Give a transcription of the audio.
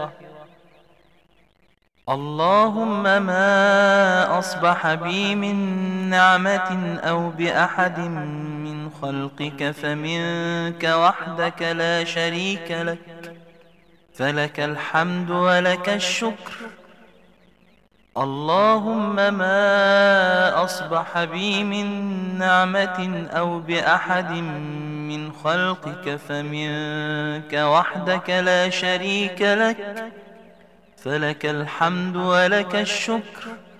اللهم ما أصبح بي من نعمة أو بأحد من خلقك فمنك وحدك لا شريك لك، فلك الحمد ولك الشكر. اللهم ما أصبح بي من نعمة أو بأحد من خلقك فمنك وحدك لا شريك لك، فلك الحمد ولك الشكر.